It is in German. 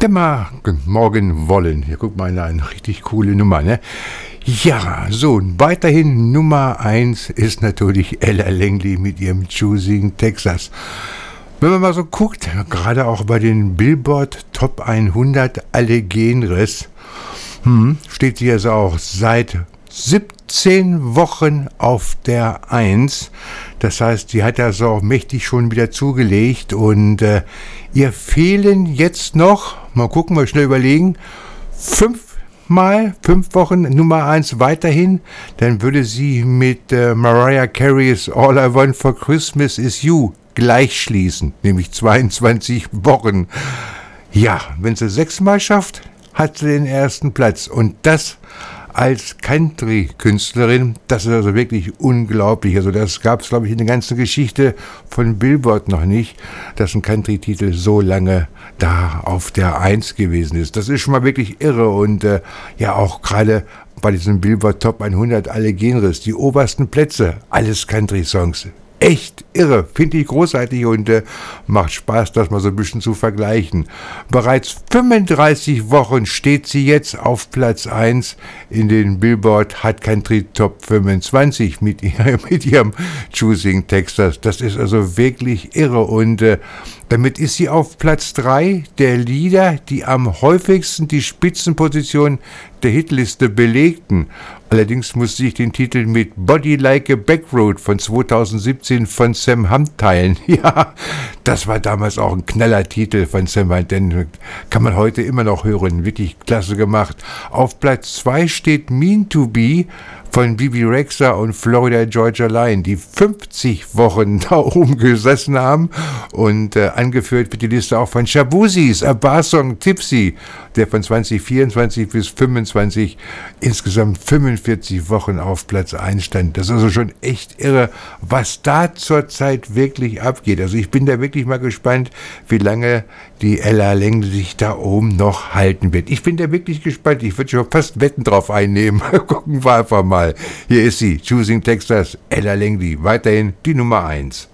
Der Morgen wollen. Hier guck mal, eine richtig coole Nummer, ne? Ja, so, weiterhin Nummer 1 ist natürlich Ella Langley mit ihrem Choosing Texas. Wenn man mal so guckt, gerade auch bei den Billboard Top 100 alle Genres, steht sie also auch seit 17 Wochen auf der 1. Das heißt, sie hat also auch mächtig schon wieder zugelegt und ihr fehlen jetzt noch, mal gucken, mal schnell überlegen, 5 Wochen Nummer 1 weiterhin, dann würde sie mit Mariah Carey's All I Want for Christmas Is You gleich schließen, nämlich 22 Wochen. Ja, wenn sie 6-mal schafft, hat sie den ersten Platz und das als Country-Künstlerin, das ist also wirklich unglaublich. Also das gab es, glaube ich, in der ganzen Geschichte von Billboard noch nicht, dass ein Country-Titel so lange da auf der 1 gewesen ist. Das ist schon mal wirklich irre und ja auch gerade bei diesem Billboard Top 100 alle Genres, die obersten Plätze, alles Country-Songs. Echt irre, finde ich großartig und macht Spaß, das mal so ein bisschen zu vergleichen. Bereits 35 Wochen steht sie jetzt auf Platz 1 in den Billboard Hot Country Top 25 mit ihrem Choosing Texas. Das ist also wirklich irre und damit ist sie auf Platz 3 der Lieder, die am häufigsten die Spitzenposition der Hitliste belegten. Allerdings musste ich den Titel mit Body Like a Backroad von 2017 von Sam Hunt teilen. Ja, das war damals auch ein knaller Titel von Sam Hunt, den kann man heute immer noch hören. Wirklich klasse gemacht. Auf Platz 2 steht Mean to Be von Bebe Rexha und Florida Georgia Line, die 50 Wochen da oben gesessen haben und angeführt wird die Liste auch von Shabuzis, A Bar Song Tipsy, der von 2024 bis 25 insgesamt 45 Wochen auf Platz 1 stand. Das ist also schon echt irre, was da zurzeit wirklich abgeht. Also ich bin da wirklich mal gespannt, wie lange die Ella Langley sich da oben noch halten wird. Ich bin da wirklich gespannt. Ich würde schon fast Wetten drauf einnehmen. Gucken wir einfach mal. Hier ist sie, Choosing Texas, Ella Langley, weiterhin die Nummer 1.